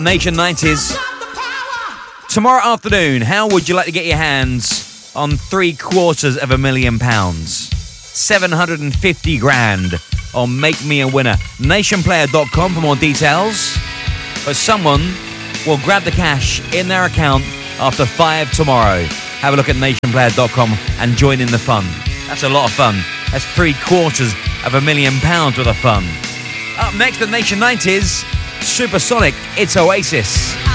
Nation 90s. Tomorrow afternoon, how would you like to get your hands on £750,000? 750 grand on Make Me a Winner. Nationplayer.com for more details. But someone will grab the cash in their account after 5 tomorrow. Have a look at nationplayer.com and join in the fun. That's a lot of fun. That's £750,000 worth of fun. Up next, the Nation 90s, Supersonic, It's Oasis.